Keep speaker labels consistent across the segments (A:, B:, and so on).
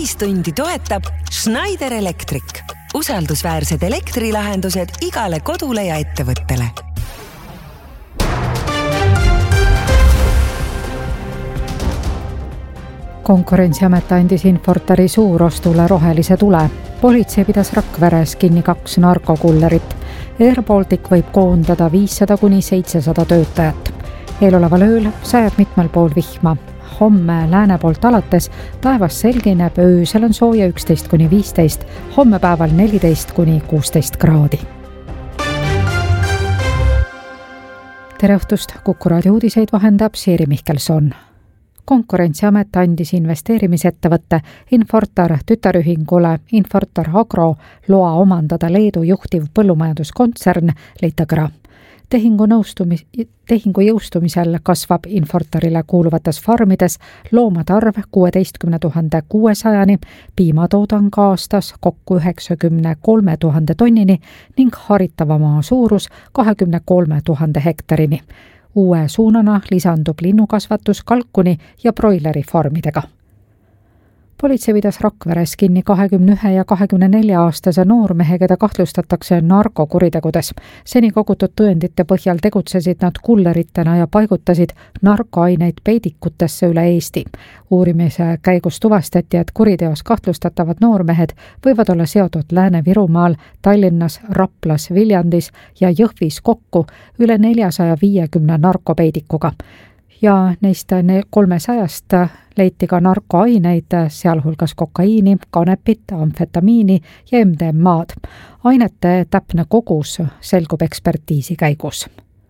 A: Täistundi toetab Schneider Electric. Usaldusväärsed elektrilahendused igale kodule ja ettevõttele.
B: Konkurentsiamet andis Infortari suurostule rohelise tule. Politsei pidas Rakveres kinni 2 narkokullerit. Air Baltic võib koondada 500–700 töötajat. Eeloleval ööl sajab mitmel pool vihma. Homme lääne poolt alates taevas selgineb, öösel on sooja 11–15, homme päeval 14–16 kraadi. Tere õhtust, Kuku raadio uudiseid vahendab Siiri Mihkelson. Konkurentsiamet andis investeerimisettevõtte Infortar tütarühingule Infortar Agro loa omandada Leedu juhtiv põllumajanduskontsern Litagra. Tehingu jõustumisel kasvab Infortarile kuuluvates farmides loomade arv 16 600-ni, piimatoodang aastas kokku 93 000 tonnini ning haritava maa suurus 23 000 hektarini. Uue suunana lisandub linnukasvatus kalkuni ja broileri farmidega. Politsei pidas Rakveres kinni 21 ja 24-aastase noormehe, keda kahtlustatakse narkokuritegudes. Seni kogutud tõendite põhjal tegutsesid nad kulleritena ja paigutasid narkoaineid peidikutesse üle Eesti. Uurimise käigus tuvastati, et kuriteos kahtlustatavad noormehed võivad olla seotud Lääne-Virumaal, Tallinnas, Raplas, Viljandis ja Jõhvis kokku üle 450 narkopeidikuga. Ja neist 300 leiti ka narkoaineid, sealhulgas kokaiini, kanepit, amfetamiini ja MDMA-d. Ainete täpne kogus selgub ekspertiisi käigus.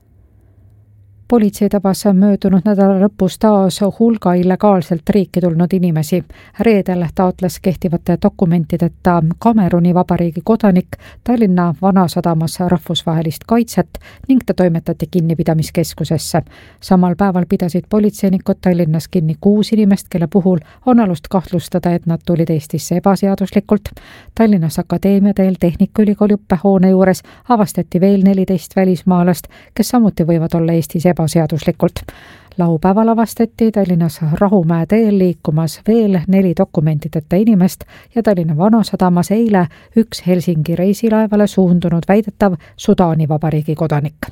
B: Politsei tabas möödunud nädala lõpus taas hulga illegaalselt riiki tulnud inimesi. Reedel taotles kehtivate dokumentideta Kameruni vabariigi kodanik Tallinna Vanasadamas rahvusvahelist kaitset ning ta toimetati kinnipidamiskeskusesse. Samal päeval pidasid politseinikud Tallinnas kinni 6 inimest, kelle puhul on alust kahtlustada, et nad tulid Eestisse ebaseaduslikult. Tallinnas Akadeemiateel Tehnikaülikooli õppehoone juures avastati veel 14 välismaalast, kes samuti võivad olla Eestis ebaseaduslikult. Laupäeval avastati Tallinnas Rahumäe teel liikumas veel 4 dokumentideta inimest ja Tallinna Vanasadamas eile 1 Helsingi reisilaevale suundunud väidetav Sudaani vabariigi kodanik.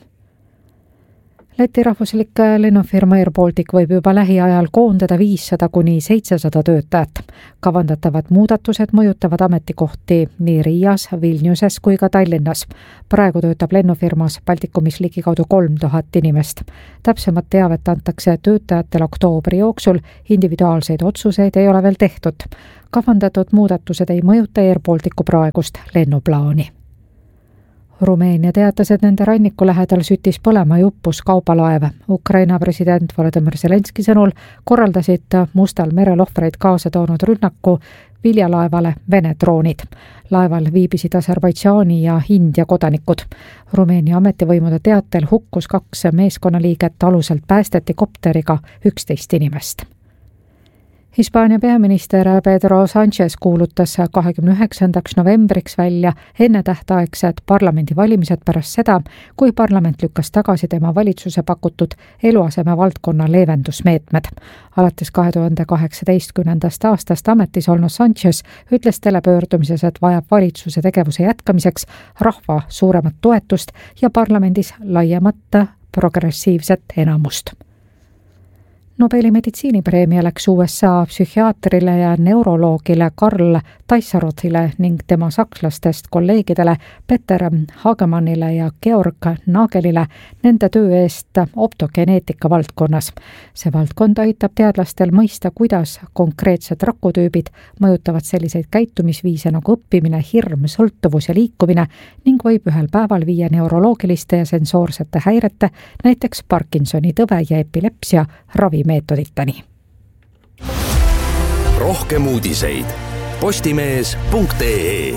B: Läti rahvuslik lennufirma Air Baltic võib juba lähiajal koondada 500–700 töötajat. Kavandatavad muudatused mõjutavad ametikohti nii Riias, Vilniuses kui ka Tallinnas. Praegu töötab lennufirmas Baltikumis ligikaudu 3000 inimest. Täpsemat teavet antakse töötajatel oktoobri jooksul, individuaalseid otsuseid ei ole veel tehtud. Kavandatud muudatused ei mõjuta Air Balticu praegust lennuplaani. Rumeenia teatas, et nende ranniku lähedal süttis põlema ja uppus kaubalaev. Ukraina president Volodymyr Zelenski sõnul korraldasid Mustal merel ohvreid kaasa toonud rünnaku viljalaevale Vene droonid. Laeval viibisid Aserbaidžaani ja India kodanikud. Rumeenia ametivõimude teatel hukkus 2 meeskonnaliiget, aluselt päästeti kopteriga 11 inimest. Hispaania peaminister Pedro Sánchez kuulutas 29. novembriks välja ennetähtaegsed parlamendivalimised pärast seda, kui parlament lükkas tagasi tema valitsuse pakutud eluaseme valdkonna leevendusmeetmed. Alates 2018. aastast ametis olnud Sánchez ütles telepöördumises, et vajab valitsuse tegevuse jätkamiseks rahva suuremat toetust ja parlamendis laiemat progressiivset enamust. Nobeli meditsiinipreemia läks USA psühhiaatrile ja neuroloogile Karl Taissarothile ning tema sakslastest kolleegidele Peter Hagemannile ja Georg Nagelile nende töö eest optogeneetika valdkonnas. See valdkond aitab teadlastel mõista, kuidas konkreetsed rakutüübid mõjutavad selliseid käitumisviise nagu õppimine, hirm, sõltuvus ja liikumine ning võib ühel päeval viia neuroloogiliste ja sensoorsete häirete, näiteks Parkinsoni tõve ja epilepsia ravimeetoditani.
C: Rohkem uudiseid postimees.ee.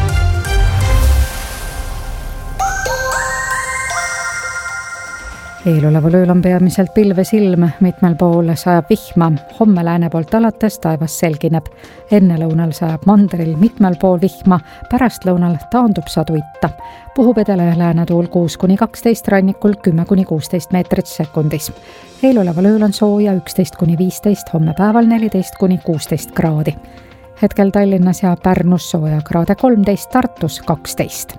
B: Eeloleval ööl on peamiselt pilves ilm, mitmel pool sajab vihma, homme lääne poolt alates taevas selgineb. Ennelõunal sajab mandril mitmel pool vihma, pärastlõunal taandub sadu itta. Puhub edele lääne tuul 6–12, rannikul 10–16 meetrit sekundis. Eeloleval ööl on sooja 11–15, homme päeval 14–16 kraadi. hetkel Tallinnas ja Pärnus sooja kraade 13, Tartus 12.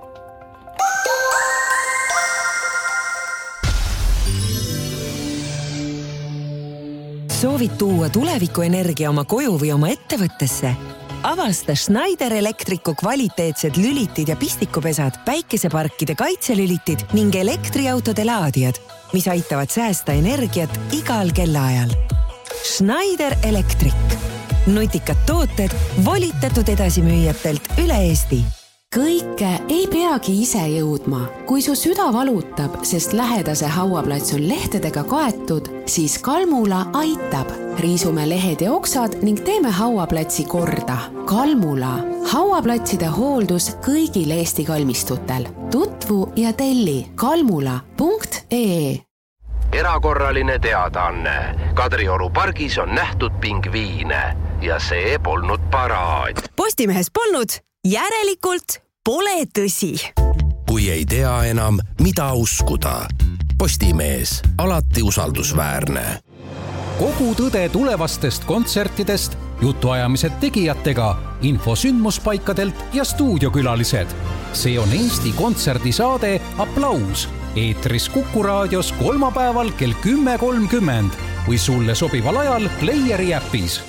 A: Soovid tuua tulevikuenergia oma koju või oma ettevõttesse? Avasta Schneider Electricu kvaliteetsed lülitid ja pistikupesad, päikeseparkide kaitselülitid ning elektriautode laadijad, mis aitavad säästa energiat igal kellaajal. Schneider Electric. Nutikad tooted volitatud edasimüüjatelt üle Eesti.
C: Kõike ei peagi ise jõudma. Kui su süda valutab, sest lähedase hauaplats on lehtedega kaetud, siis Kalmula aitab. Riisume lehed ja oksad ning teeme hauaplatsi korda. Kalmula. Hauaplatside hooldus kõigil Eesti kalmistutel. Tutvu ja telli kalmula.ee.
D: Erakorraline teadaanne. Kadrioru pargis on nähtud pingviine ja see polnud paraad.
A: Postimehes polnud, järelikult pole tõsi.
E: Kui ei tea enam, mida uskuda. Postimees, alati usaldusväärne.
F: Kogu tõde tulevastest kontsertidest, jutuajamised tegijatega, info sündmuspaikadelt ja stuudiokülalised. See on Eesti kontserdisaade Applaus. Eetris Kuku raadios kolmapäeval kell 10.30 või sulle sobival ajal Playeri äpis.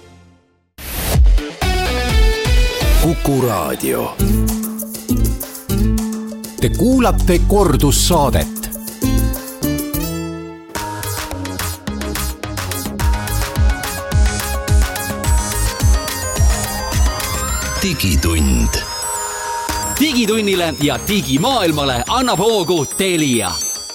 E: Kuku raadio.
F: Te kuulate kordussaadet.
E: Digitund.
G: Digitunnile ja digimaailmale annab hoogu Telia.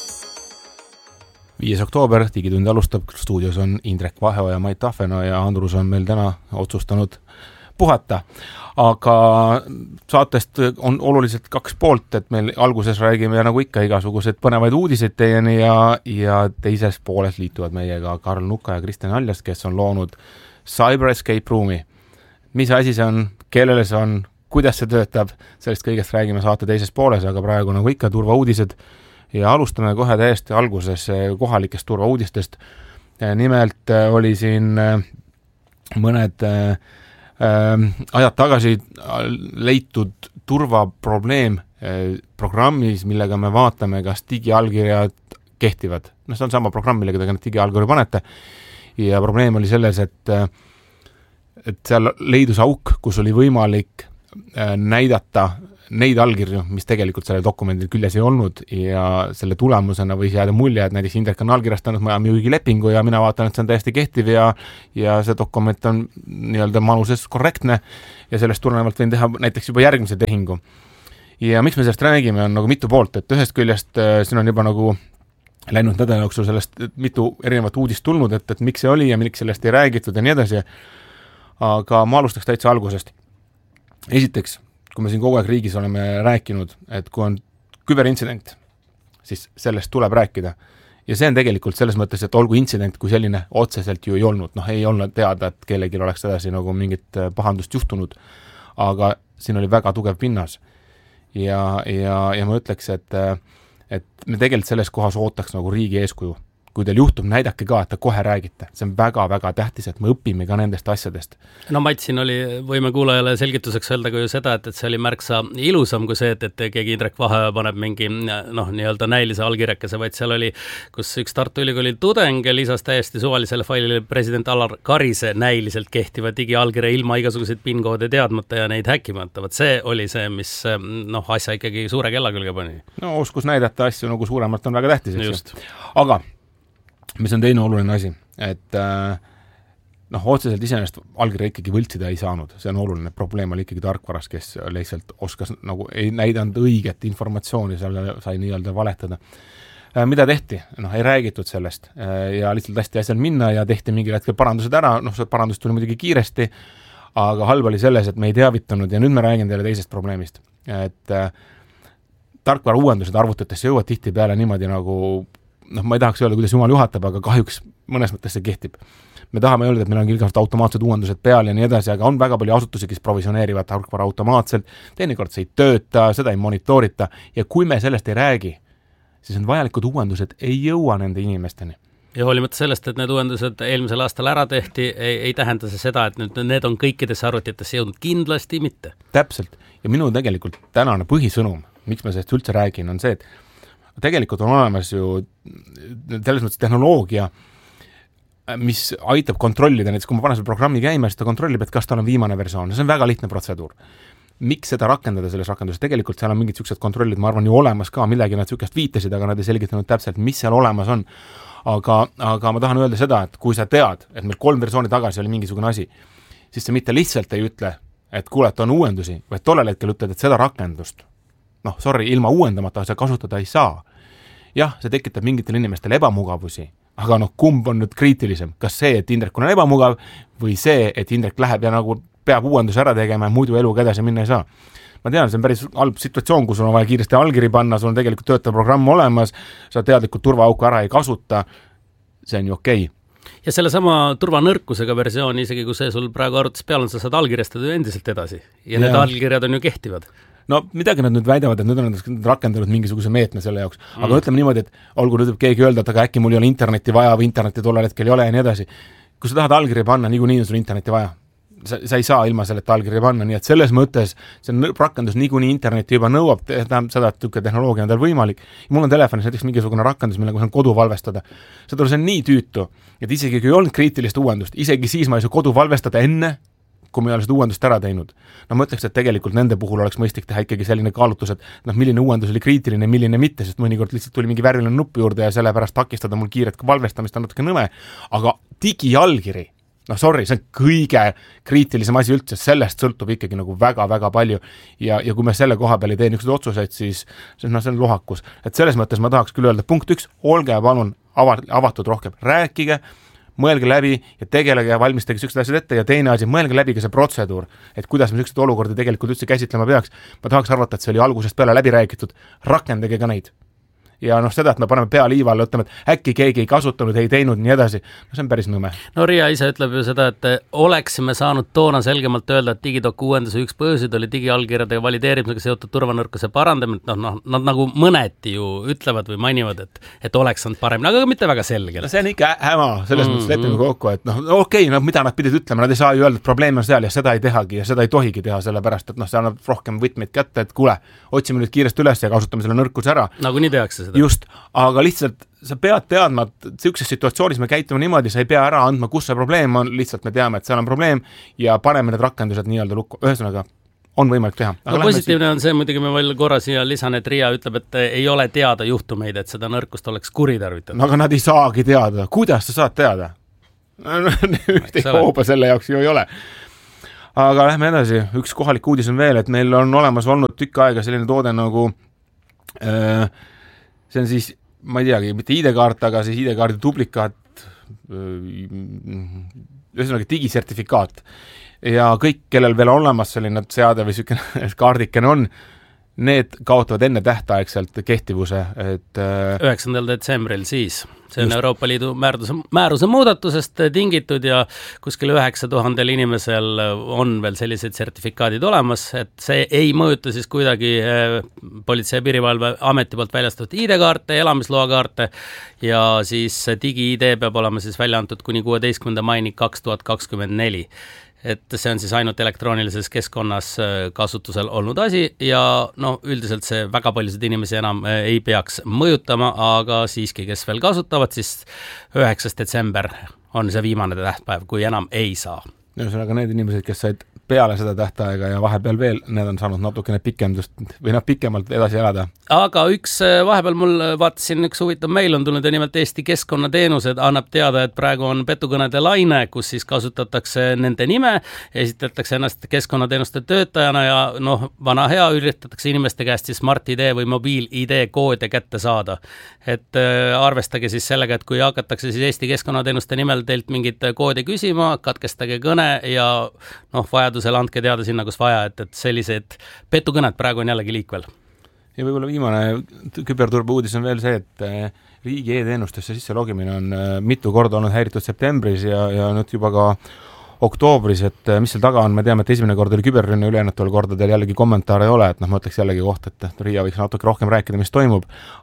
H: 5. oktoober, Digitund alustab, stuudios on Indrek Vaheoja ja Mait Tahvena ja Andrus on meil täna otsustanud puhata. Aga saatest on oluliselt 2 poolt, et meil alguses räägime nagu ikka igasugused põnevaid uudiseid teieni ja teises pooles liituvad meiega Karl Nuka ja Kristjan Aljast, kes on loonud Cyber Escape Roomi. Mis asi see on, kellele see on, kuidas see töötab, sellest kõigest räägime saate teises pooles, aga praegu nagu ikka turvauudised ja alustame kohe täiesti alguses kohalikest turvauudistest. Nimelt oli siin mõned ajad tagasi leitud turvaprobleem programmis, millega me vaatame, kas digiallkirjad kehtivad. See on sama programm, millega te digiallkirju panete ja probleem oli selles, et seal leidus auk, kus oli võimalik näidata neid allkirju, mis tegelikult selle dokumendil küljes ei olnud ja selle tulemusena võis jääda mulje, et näiteks Indrek on allkirjastanud maja müügilepingu ja mina vaatan, et see on täiesti kehtiv ja see dokument on nii-öelda manuses korrektne ja sellest tulenevalt võin teha näiteks juba järgmise tehingu. Ja miks me sellest räägime, on nagu mitu poolt, et ühest küljest siin on juba nagu läinud nädala jooksul sellest mitu erinevat uudist tulnud, et miks see oli ja miks sellest ei räägitud ja nii edasi. Aga ma alustaks täitsa algusest. Esiteks, kui me siin kogu aeg riigis oleme rääkinud, et kui on küberintsident, siis sellest tuleb rääkida. Ja see on tegelikult selles mõttes, et olgu intsident kui selline otseselt ju ei olnud. Ei olnud teada, et kellelgi oleks edasi nagu mingit pahandust juhtunud, aga siin oli väga tugev pinnas. Ja ma ütleks, et me tegelikult selles kohas ootaks nagu riigi eeskuju. Kui teil juhtub, näidake ka, et te kohe räägite. See on väga-väga tähtis, et me õpime ka nendest asjadest.
I: No Mait, siin võime kuulajale selgituseks öelda ka ju seda, et see oli märksa ilusam kui see, et keegi Indrek Vaheoja paneb mingi nii-öelda näilise allkirjakese, vaid seal oli, kus üks Tartu Ülikooli tudeng lisas täiesti suvalisele failile president Alar Karise näiliselt kehtiva digiallkirja ilma igasuguseid PIN-koode teadmata ja neid häkkimata. See oli see, mis asja ikkagi suure kella külge pani.
H: No oskus näidata asju nagu suuremalt on väga tähtis. Aga mis on teine oluline asi, et otseselt iseenesest allkirja ikkagi võltsida ei saanud. See on oluline. Probleem oli ikkagi tarkvaras, kes lihtsalt oskas nagu ei näidanud õiget informatsiooni, sai nii-öelda valetada. Mida tehti? Ei räägitud sellest ja lihtsalt lasti asjal minna ja tehti mingi hetkel parandused ära. See parandus tuli muidugi kiiresti, aga halb oli selles, et me ei teavitanud ja nüüd me räägin teile teisest probleemist. Et tarkvara uuendused arvutitesse jõuavad tihti peale niimoodi nagu ma ei tahaks öelda, kuidas jumal juhatab, aga kahjuks mõnes mõttes see kehtib. Me tahame öelda, et meil on igasugused automaatsed uuendused peal ja nii edasi, aga on väga palju asutusi, kes provisioneerivad tarkvara automaatselt, teinekord see ei tööta, seda ei monitorita ja kui me sellest ei räägi, siis on vajalikud uuendused ei jõua nende inimesteni.
I: Ja hoolimata sellest, et need uuendused eelmisel aastal ära tehti, ei tähenda see seda, et nüüd need on kõikidesse arvutitesse jõudnud, kindlasti mitte.
H: Täpselt. Ja minu tegelikult tänane põhisõnum, miks ma sellest üldse räägin, on see, et tegelikult on olemas ju selles mõttes tehnoloogia, mis aitab kontrollida, näiteks kui ma panen selle programmi käima, siis ta kontrollib, et kas tal on viimane versioon. See on väga lihtne protseduur. Miks seda rakendada selles rakenduses? Tegelikult seal on mingid sellised kontrollid, ma arvan, ju olemas ka, millegi nad sellisest viitasid, aga nad ei selgitanud täpselt, mis seal olemas on. Aga ma tahan öelda seda, et kui sa tead, et meil 3 versiooni tagasi oli mingisugune asi, siis sa mitte lihtsalt ei ütle, et kuule, et on uuendusi, vaid tollel hetkel ütled, et seda rakendust, ilma uuendamata sa kasutada ei saa. Jah, see tekitab mingitel inimestel ebamugavusi, aga kumb on nüüd kriitilisem? Kas see, et Indrekul on ebamugav või see, et Indrek läheb ja nagu peab uuenduse ära tegema ja muidu eluga edasi minna ei saa? Ma tean, see on päris halb situatsioon, kus sul on vaja kiiresti allkiri panna, sul on tegelikult töötav programm olemas, sa teadlikult turvaauku ära ei kasuta, see on ju okei.
I: Ja selle sama turvanõrkusega versioon, isegi kui see sul praegu arvutis peal on, sa saad allkirjastada ju endiselt edasi. Ja need allkirjad on ju kehtivad.
H: No midagi nad nüüd väidavad, et nüüd on rakendanud mingisuguse meetme selle jaoks. Aga ütleme niimoodi, et olgu nüüd keegi öelda, et aga äkki mul ei ole internetti vaja või internetti tollel hetkel ei ole ja nii edasi. Kui sa tahad allkirja panna, niikuinii on sul internetti vaja. Sa ei saa ilma selleta allkirja panna, nii et selles mõttes see rakendus niikuinii internetti juba nõuab seda, et tehnoloogia on tal võimalik. Mul on telefonis näiteks mingisugune rakendus, millega saan kodu valvestada. See on nii tüütu, et isegi kui ei olnud kriitilist uuendust, isegi siis ma ei saa kodu valvestada enne, kui me ei ole seda uuendust ära teinud. Ma ütleks, et tegelikult nende puhul oleks mõistlik teha ikkagi selline kaalutus, et milline uuendus oli kriitiline, milline mitte, sest mõnikord lihtsalt tuli mingi värviline nupp juurde ja sellepärast takistada mul kiiret valvestamist on natuke nõme. Aga digiallkiri, see on kõige kriitilisem asi üldse, sellest sõltub ikkagi nagu väga-väga palju ja kui me selle koha peal ei tee niisugused otsuseid, siis see on lohakus. Et selles mõttes ma tahaks küll öelda, punkt 1, olge palun avatud rohkem, rääkige, mõelge läbi ja tegelege ja valmistage sellised asjad ette ja teine asi, mõelge läbi ka see protseduur, et kuidas me sellised olukordi tegelikult üldse käsitlema peaks. Ma tahaks arvata, et see oli algusest peale läbi räägitud, rakendage ka neid. Ja seda, et me paneme pea liivale, ütleme, et äkki keegi ei kasutanud, ei teinud, nii edasi. See on päris nõme.
I: No Riia ise ütleb ju seda, et oleksime saanud toona selgemalt öelda, et digidoku uuenduse üks põhjusid oli digiallkirjade valideerimisega seotud turvanõrkuse parandamine. Nad nagu mõneti ju ütlevad või mainivad, et oleks saanud paremini, aga mitte väga selgelt.
H: See on ikka häma, selles mõttes lepime kokku, et okei, mida nad pidid ütlema, nad ei saa ju öelda, et probleem on seal ja seda ei tehagi ja seda ei tohigi teha, sellepärast, et see annab rohkem võtmeid kätte, et kuule, otsime nüüd kiiresti üles ja kasutame selle nõrkuse ära.
I: Nagu nii tehakse seda.
H: Just, aga lihtsalt sa pead teadma, et sellises situatsioonis me käitume niimoodi, sa ei pea ära andma, kus see probleem on, lihtsalt me teame, et seal on probleem ja paneme need rakendused nii-öelda lukku. Ühesõnaga, on võimalik teha.
I: No positiivne on see, muidugi me veel korra siia lisan, et Riia ütleb, et ei ole teada juhtumeid, et seda nõrkust oleks kuritarvitatud.
H: No aga nad ei saagi teada. Kuidas sa saad teada? Ühte hooba selle jaoks ju ei ole. Aga lähme edasi. Üks kohalik uudis on veel, et meil on olemas olnud tükk aega selline toode nagu see on siis, ma ei teagi, mitte ID-kaart, aga siis ID-kaardi duplikaat, ühesõnaga digisertifikaat. Ja kõik, kellel veel olemas selline seade või selline kaardikene on, need kaotavad enne tähtaegselt kehtivuse.
I: 9. detsembril siis. See on Euroopa Liidu määruse muudatusest tingitud ja kuskil 9000 inimesel on veel sellised sertifikaadid olemas, et see ei mõjuta siis kuidagi Politsei- ja Piirivalveameti poolt väljastatud ID-kaarte, elamisloakaarte ja siis digi-ID peab olema siis välja antud kuni 16. maini 2024. Et see on siis ainult elektroonilises keskkonnas kasutusel olnud asi ja üldiselt see väga paljusid inimesi enam ei peaks mõjutama, aga siiski, kes veel kasutavad, siis 9. detsember on see viimane tähtpäev, kui enam ei saa.
H: Ühesõnaga need inimesed, kes said peale seda tähtaega ja vahepeal veel, need on saanud natukene pikemdust või pikemalt edasi elada. Aga
I: vahepeal mul vaatasin üks huvitav meil on tulnud ja nimelt Eesti Keskkonnateenused annab teada, et praegu on petukõnede laine, kus siis kasutatakse nende nime, esitatakse ennast keskkonnateenuste töötajana ja vana hea üritatakse inimeste käest siis Smart-ID või mobiil-ID koode kätte saada. Et arvestage siis sellega, et kui hakatakse siis Eesti Keskkonnateenuste nimel teilt mingit koodi küsima, katkestage kõne ja vajadusel andke teada sinna, kus vaja, et sellised petukõned praegu on jällegi liikvel.
H: Ja võib-olla viimane küberturbe uudis on veel see, et riigi e-teenustesse sisse logimine on mitu korda olnud häiritud septembris ja nüüd juba ka oktoobris, et mis seal taga on, me teame, et esimene kord oli küberrünne, ülejäänutel kordadel jällegi kommentaare ei ole, et noh, ma ütleks jällegi kohta, et Riia võiks natuke rohkem rääkida, mis toimub.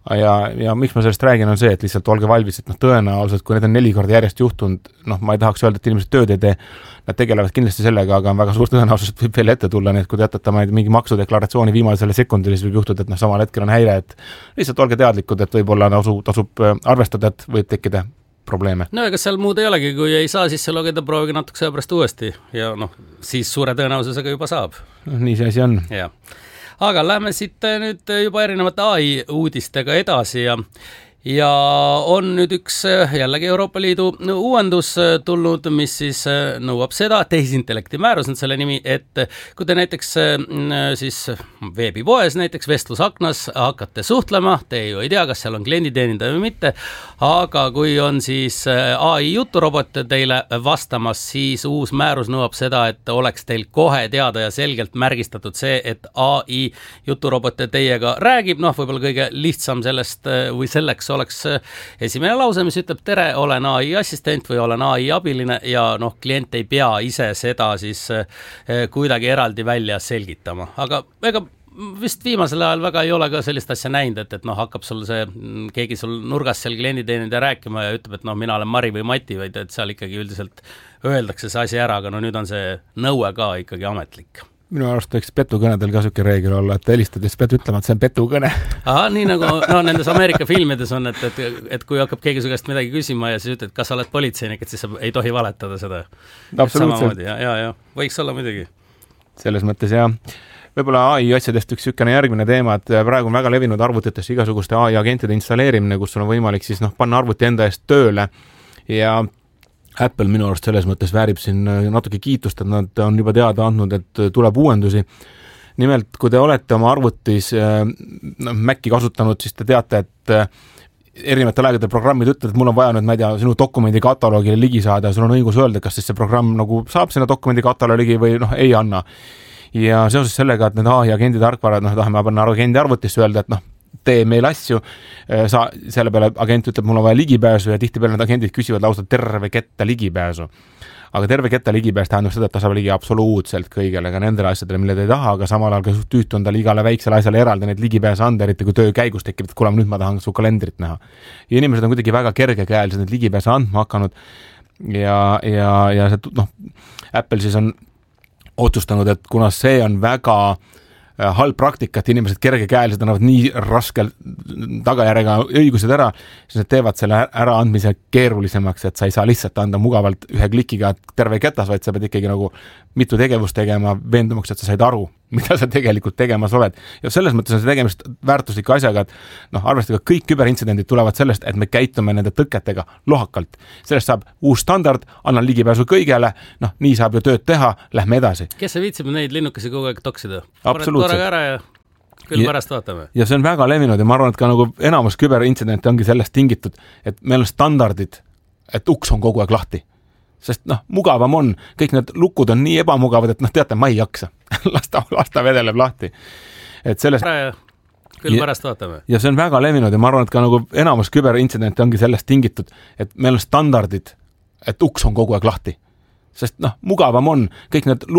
H: Ja miks ma sellest räägin, on see, et lihtsalt olge valmis, et noh, tõenäoliselt, kui need on 4 korda järjest juhtunud, noh, ma ei tahaks öelda, et inimesed tööd ei tee, nad tegelevad kindlasti sellega, aga on väga suur tõenäosus, et võib veel ette tulla, nii et kui te jätate mingi maksudeklaratsiooni viimasele sekundile, siis võib juhtuda, et noh, samal hetkel on häire, et lihtsalt olge teadlikud, et võib-olla tasub arvestada, et võib tekkida probleeme.
I: No ega seal muud ei olegi, kui ei saa sisse logeda, proovige natukese pärast uuesti ja noh, siis suure tõenäosusega juba saab.
H: Nii see asi on.
I: Ja. Aga lähme siit nüüd juba erinevate AI uudistega edasi ja on nüüd üks jällegi Euroopa Liidu uuendus tulnud, mis siis nõuab seda, tehisintellekti määrus on selle nimi, et kui te näiteks siis veebipoes näiteks vestlusaknas hakkate suhtlema, te ju ei tea, kas seal on klienditeenindaja või mitte, aga kui on siis AI juturobot teile vastamas, siis uus määrus nõuab seda, et oleks teil kohe teada ja selgelt märgistatud see, et AI juturobot teiega räägib, noh, võib-olla kõige lihtsam sellest või selleks oleks esimene lause, mis ütleb tere, olen AI assistent või olen AI abiline ja noh, klient ei pea ise seda siis kuidagi eraldi välja selgitama, aga ega vist viimasel ajal väga ei ole ka sellist asja näinud, et noh, hakkab sul keegi sul nurgas seal klienditeenindaja rääkima ja ütleb, et noh, mina olen Mari või Mati, vaid et seal ikkagi üldiselt öeldakse see asi ära, aga no nüüd on see nõue ka ikkagi ametlik.
H: Minu arust võiks petukõnedel ka selline reegel olla, et helistades pead ütlema, et see on petukõne.
I: Aha, nii nagu nendes Ameerika filmides on, et kui hakkab keegi su käest midagi küsima ja siis ütled, kas sa oled politseinik, et siis sa ei tohi valetada seda.
H: Absoluutselt.
I: Ja, võiks olla muidugi.
H: Selles mõttes jah. Võib-olla AI asjadest üks sükene järgmine teema, et praegu on väga levinud arvutitest igasuguste AI agentide installeerimine, kus sul on võimalik siis panna arvuti enda eest tööle ja Apple minu arust selles mõttes väärib siin natuke kiitust, et nad on juba teada andnud, et tuleb uuendusi. Nimelt, kui te olete oma arvutis Maci kasutanud, siis te teate, et erinevatel aegadel programmid ütlevad, et mul on vaja nüüd, ma ei tea, sinu dokumendi kataloogile ligi saada ja sul on õigus öelda, kas siis see programm nagu saab sinna dokumendi kataloogi või noh, ei anna. Ja seoses sellega, et need AI agendi tarkvarad, tahame panna agendi arvutisse öelda, et noh, tee meil asju, selle peale agent ütleb, mul on vaja ligipääsu ja tihtipeale need agendid küsivad lausa terve ketta ligipääsu. Aga terve ketta ligipääs tähendab seda, et ta saab ligi absoluutselt kõigele, ka nendele asjadele, mille te ei taha, aga samal ajal ka tüütu on tal igale väiksele asjale eraldi neid ligipääse anda, eriti kui töö käigus tekib, et kuule, nüüd ma tahan su kalendrit näha. Ja inimesed on kuidagi väga kergekäeliselt neid ligipääse andma hakanud ja see, noh, Apple siis on otsustanud, et kuna see on väga halb praktika, et inimesed kergekäeliselt annavad nii raskel tagajärjega õigused ära, siis nad teevad selle äraandmise keerulisemaks, et sa ei saa lihtsalt anda mugavalt ühe klikiga terve ketas, vaid sa pead ikkagi nagu mitu tegevust tegema, veendumaks, et sa said aru, mida sa tegelikult tegemas oled. Ja selles mõttes on see tegemist väärtusliku asjaga, et noh, arvestage, kõik küberintsidendid tulevad sellest, et me käitume nende tõketega lohakalt. Sellest saab uus standard, annan ligipääsu kõigele, noh, nii saab ju tööd teha, lähme edasi.
I: Kes see viitsib neid linnukesi kogu aeg toksida?
H: Absoluutselt.
I: Ära ja küll pärast vaatame.
H: Ja see on väga levinud ja ma arvan, et ka nagu enamus küberintsidente ongi sellest tingitud, et meil on standardid, et uks on kogu aeg lahti. Sest noh, mugavam on, kõik need lukud on nii ebamugavad, et noh, teate, ma ei jaksa. lasta vedeleb lahti. Et sellest...
I: Küll pärast vaatame.
H: Ja see on väga levinud ja ma arvan, et ka nagu enamus küberintsidente ongi sellest tingitud, et meil on standardid, et uks on kogu aeg lahti. Sest noh, mugavam on, kõik need